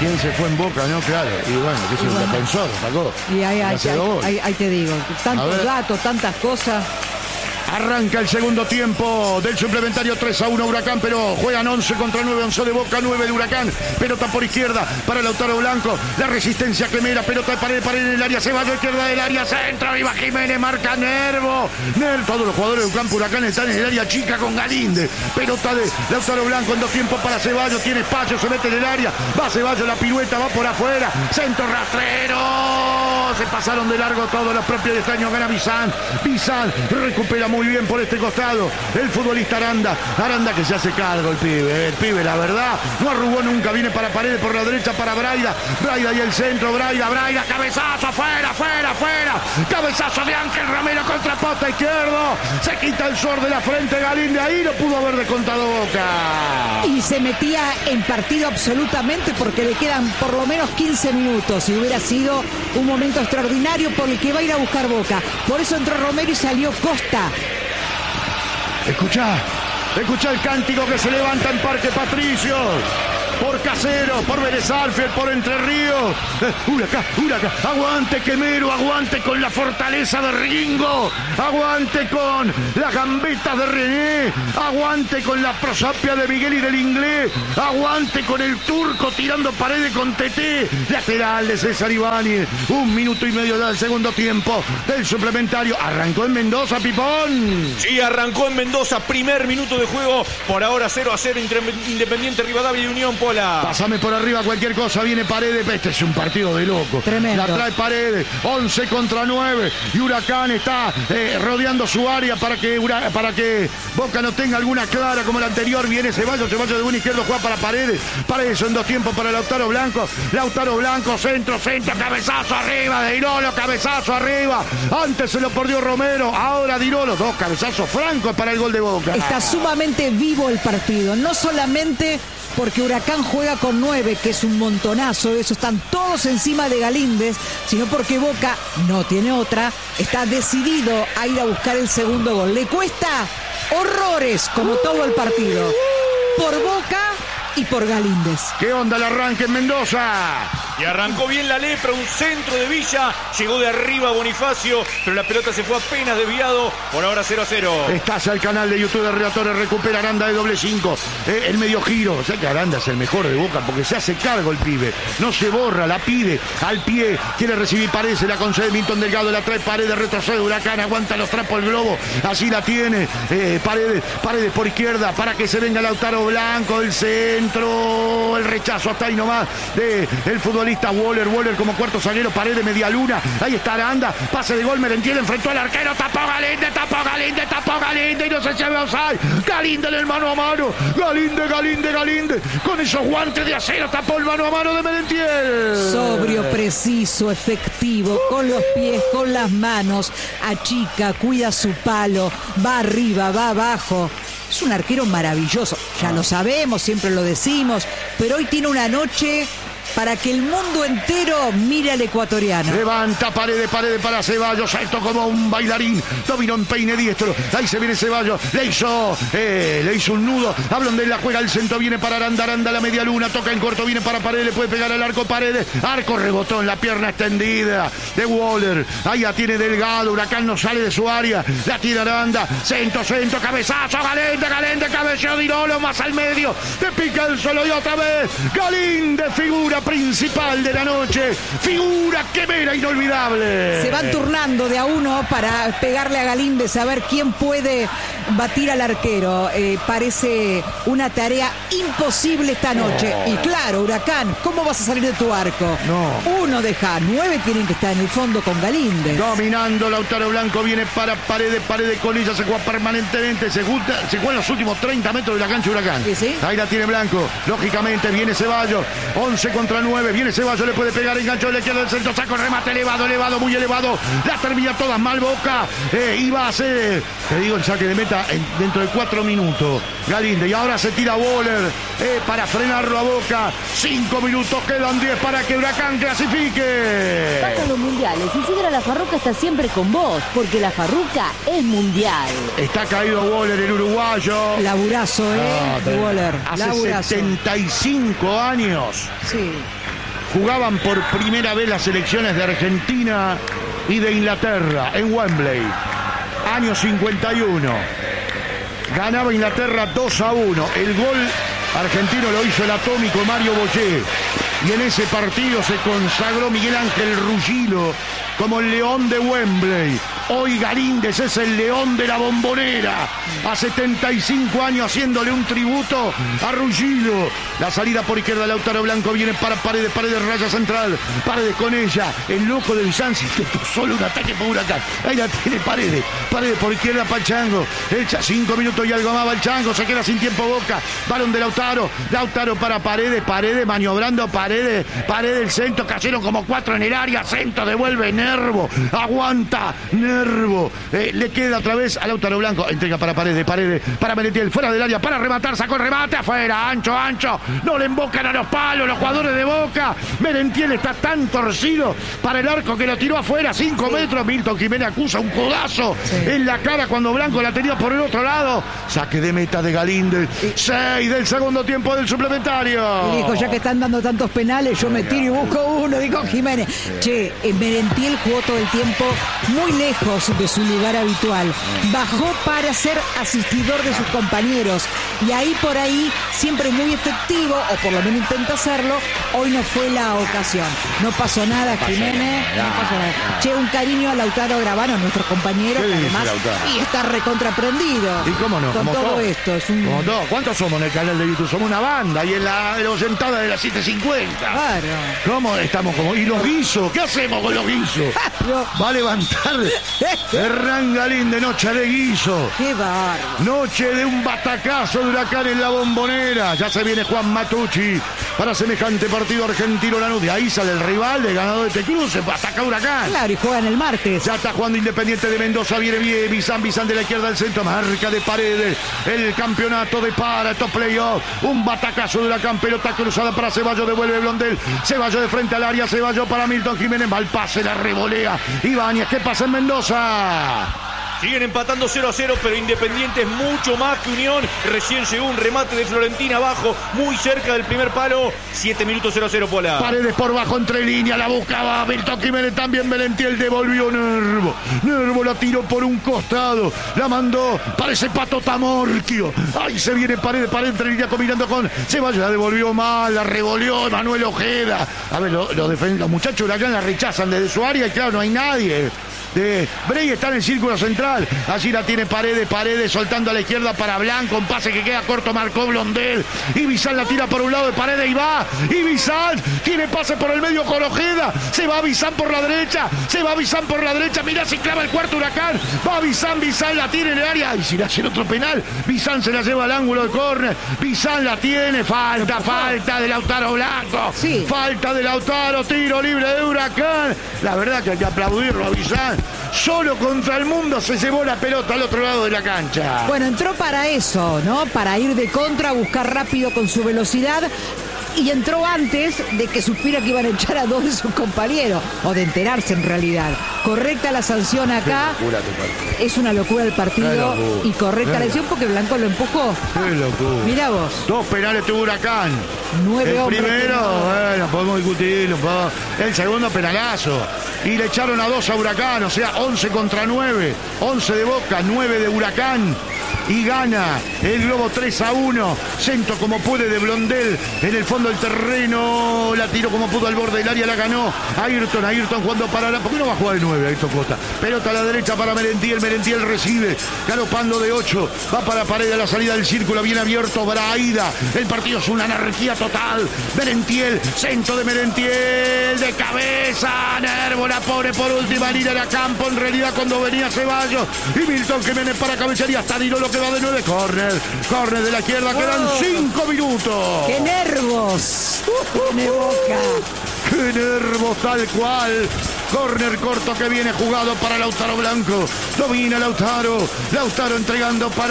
¿Quién se fue en Boca, no? Claro. Y bueno, que es un defensor, sacó. Y ahí te digo, tantos datos, tantas cosas. Arranca el segundo tiempo del suplementario 3-1 Huracán, pero juegan 11 contra 9, 11 de Boca, 9 de Huracán. Pelota por izquierda para Lautaro Blanco. La resistencia quemera, pelota de pared en el área. Se va a la izquierda del área, centro, arriba Jiménez, marca Nervo. Todos los jugadores del campo Huracán están en el área chica con Galíndez. Pelota de Lautaro Blanco en 2 tiempos para Ceballos, tiene espacio, se mete en el área. Va Ceballos, la pirueta, va por afuera. Centro rastrero. Se pasaron de largo todos los propios de este año. Gana Bizán. Bizán recupera muy bien por este costado el futbolista Aranda que se hace cargo el pibe la verdad no arrugó nunca, viene para Paredes por la derecha para Braida y el centro, Braida, cabezazo, afuera, cabezazo de Ángel Romero contra posta izquierdo, se quita el sor de la frente Galíndez, ahí lo pudo haber descontado Boca y se metía en partido absolutamente porque le quedan por lo menos 15 minutos y hubiera sido un momento extraordinario por el que va a ir a buscar Boca, por eso entró Romero y salió Costa. Escuchá el cántico que se levanta en Parque Patricios. Por Casero, por Vélez Sarsfield, por Entre Ríos. Huracán. Aguante Quemero, aguante con la fortaleza de Ringo. Aguante con las gambetas de René. Aguante con la prosapia de Miguel y del Inglés. Aguante con el turco tirando Paredes con Teté. Lateral de César Ibáñez. 1 minuto y medio del segundo tiempo del suplementario. Arrancó en Mendoza, Pipón. Sí, arrancó en Mendoza. Primer minuto de juego. Por ahora 0-0 entre Independiente Rivadavia y Unión. Pásame por arriba cualquier cosa, viene Paredes, este es un partido de loco. Tremendo. La trae Paredes, 11 contra 9 y Huracán está rodeando su área para que Boca no tenga alguna clara como la anterior. Viene Ceballos de buen izquierdo, juega para Paredes en 2 tiempos para Lautaro Blanco, centro, cabezazo arriba de Dirolo, cabezazo arriba, antes se lo perdió Romero, ahora Dirolo, 2 cabezazos francos para el gol de Boca. Está sumamente vivo el partido, no solamente porque Huracán juega con 9, que es un montonazo, eso están todos encima de Galíndez, sino porque Boca no tiene otra, está decidido a ir a buscar el segundo gol. Le cuesta horrores, como todo el partido, por Boca y por Galíndez. ¿Qué onda el arranque en Mendoza? Y arrancó bien la lepra, un centro de Villa, llegó de arriba Bonifacio, pero la pelota se fue apenas desviado, por ahora 0-0. Estás al canal de YouTube de Relatores, recupera Aranda de doble 5, el medio giro, o sea que Aranda es el mejor de Boca porque se hace cargo el pibe, no se borra, la pide al pie, quiere recibir Paredes, se la concede Milton Delgado, la trae Paredes, retrocede Huracán, aguanta los trapos el globo, así la tiene, Paredes por izquierda, para que se venga Lautaro Blanco, el centro, el rechazo hasta ahí nomás del futbolista Waller como cuarto zaguero, Paredes, media luna, ahí está Aranda, pase de gol, Merentiel enfrentó al arquero, tapó Galíndez y no se lleva offside, Galíndez en el mano a mano, Galíndez, con esos guantes de acero tapó el mano a mano de Merentiel. Sobrio, preciso, efectivo, con los pies, con las manos, achica, cuida su palo, va arriba, va abajo. Es un arquero maravilloso, ya lo sabemos, siempre lo decimos, pero hoy tiene una noche para que el mundo entero mire al ecuatoriano. Levanta Paredes para Ceballos, salto como un bailarín, dominó en peine diestro, ahí se viene Ceballos, le hizo un nudo, hablan de la juega, el centro viene para Aranda la media luna, toca en corto, viene para Paredes, le puede pegar al arco Paredes, arco rebotó en la pierna extendida de Waller, ahí la tiene Delgado, Huracán no sale de su área, la tiene Aranda, centro, cabezazo, Galíndez, cabeceó Dirolo, más al medio, te pica el solo y otra vez, Galíndez, figura principal de la noche, figura quemera inolvidable. Se van turnando de a uno para pegarle a Galíndez, a ver quién puede batir al arquero. Parece una tarea imposible esta noche. Y claro, Huracán, ¿cómo vas a salir de tu arco? No. 1 deja, 9 tienen que estar en el fondo con Galíndez. Dominando Lautaro Blanco, viene para Paredes con ella, se juega permanentemente, se juega en los últimos 30 metros de la cancha Huracán. ¿Sí? Ahí la tiene Blanco, lógicamente viene Ceballos, 11 contra 9, viene Ceballos, le puede pegar, engancho de la izquierda del centro, saco, remate elevado, muy elevado, la termina todas mal Boca, iba a hacer, te digo, el saque de meta dentro de 4 minutos, Galíndez, y ahora se tira Waller para frenarlo a Boca, 5 minutos, quedan 10 para que Huracán clasifique. Pasan los mundiales y Sidra La Farruca está siempre con vos, porque La Farruca es mundial. Está caído Waller, el uruguayo. Laburazo, de Waller. Hace Laburazo. 75 años. Sí. jugaban por primera vez las selecciones de Argentina y de Inglaterra en Wembley. Año 51. Ganaba Inglaterra 2-1. El gol argentino lo hizo el atómico Mario Boché. Y en ese partido se consagró Miguel Ángel Ruggilo como el león de Wembley. Hoy Galíndez es el león de la Bombonera. A 75 años haciéndole un tributo a Ruggilo. La salida por izquierda, Lautaro Blanco viene para Paredes, Paredes raya central. Paredes con ella. El loco del Sansi, solo un ataque por Huracán. Ahí la tiene Paredes. Paredes por izquierda para el Chango. 5 minutos y algo más va el Chango. Se queda sin tiempo Boca. Balón de Lautaro. Lautaro para Paredes. Paredes maniobrando. Paredes el centro. Cayeron como 4 en el área. Centro devuelve Nervo. Aguanta Nervo. Le queda otra vez a Lautaro Blanco. Entrega para Paredes para Merentiel. Fuera del área para rematar. Sacó el remate afuera. Ancho. No le embocan a los palos los jugadores de Boca. Merentiel está tan torcido para el arco que lo tiró afuera. 5 metros. Milton Jiménez acusa un codazo en la cara cuando Blanco la tenía por el otro lado. Saque de meta de Galíndez. 6 del segundo tiempo del suplementario. Y dijo, ya que están dando tantos penales, yo me tiro y busco uno, dijo Jiménez. Che, Merentiel jugó todo el tiempo muy lejos de su lugar habitual. Bajó para ser asistidor de sus compañeros. Y ahí por ahí siempre es muy efectivo, o por lo menos intenta hacerlo. Hoy no fue la ocasión. No pasó nada, Jiménez. No pasó nada. Che, un cariño a Lautaro Gravano, nuestro compañero, que además y está recontraprendido. ¿Y cómo no? Con todo esto. Es un... Como todo. ¿Cuántos somos en el canal de YouTube? Somos una banda y en la oyentada de las 7:50. Claro. ¿Cómo estamos? ¿Y los guisos? ¿Qué hacemos con los guisos? Va a levantar Hernán Galíndez, noche de guiso. Qué bárbaro. Noche de un batacazo de Huracán en la Bombonera. Ya se viene Juan Matucci para semejante partido argentino Lanús. De ahí sale el rival del ganador de este cruce. Ataca Huracán. Claro, y juegan el martes. Ya está jugando Independiente de Mendoza. Viene bien Bizán de la izquierda al centro. Marca de Paredes. El campeonato de para estos playoffs. Un batacazo de Huracán. Pelota cruzada para Ceballos. Devuelve Blondel. Ceballos de frente al área. Ceballos para Milton Jiménez. Mal pase, la revolea Ibáñez. ¿Qué pasa en Mendoza? Siguen empatando 0-0, pero Independiente es mucho más que Unión. Recién llegó un remate de Florentina abajo, muy cerca del primer palo. 7 minutos 0-0, Pola. Paredes por bajo entre línea, la buscaba Milton Jiménez, también Merentiel devolvió Nervo. Nervo la tiró por un costado, la mandó, parece Pato Tamorquio. Ahí se viene Paredes entre línea combinando con Ceballos, la devolvió mal, la revolvió Manuel Ojeda. A ver, los muchachos de Huracán la rechazan desde su área y claro, no hay nadie. Brey está en el círculo central. Allí la tiene Paredes soltando a la izquierda para Blanco. Un pase que queda corto, marcó Blondel. Y Bizán la tira por un lado de Paredes y va. Y Bizán tiene pase por el medio con Ojeda. Se va Bizán por la derecha. Mirá si clava el cuarto Huracán. Va Bizán la tiene en el área. Y si le hacen otro penal, Bizán se la lleva al ángulo de córner. Bizán la tiene. Falta de Lautaro Blanco. Sí. Falta de Lautaro. Tiro libre de Huracán. La verdad que hay que aplaudirlo a Bizán. Solo contra el mundo se llevó la pelota al otro lado de la cancha. Bueno, entró para eso, ¿no? Para ir de contra, buscar rápido con su velocidad. Y entró antes de que supiera que iban a echar a 2 de sus compañeros. O de enterarse en realidad. Correcta la sanción acá. Es una locura el partido. Y correcta la decisión porque Blanco lo empujó. Qué locura. Mirá vos. 2 penales tuvo Huracán. 9 hombres. El primero, bueno, podemos discutirlo. El segundo penalazo. Y le echaron a 2 a Huracán. O sea, 11 contra 9. 11 de Boca, 9 de Huracán. Y gana el Globo 3-1. Centro como puede de Blondel en el fondo del terreno. La tiró como pudo al borde del área. La ganó Ayrton jugando para la... ¿Por qué no va a jugar de 9 Ayrton Costa? Pelota a la derecha para Merentiel. Merentiel recibe. Galopando de 8. Va para Paredes a la salida del círculo. Bien abierto Braida. El partido es una anarquía total. Merentiel. Centro de Merentiel. De cabeza. Nervo la pone por última línea de campo. En realidad cuando venía Ceballos. Y Milton Jiménez para cabecear y hasta Dino lo que va de 9. Córner de la izquierda. Quedan 5 minutos. ¡Qué nervos! ¡Tiene Boca! ¡Qué nervos tal cual! Córner corto que viene jugado para Lautaro Blanco. Domina Lautaro entregando para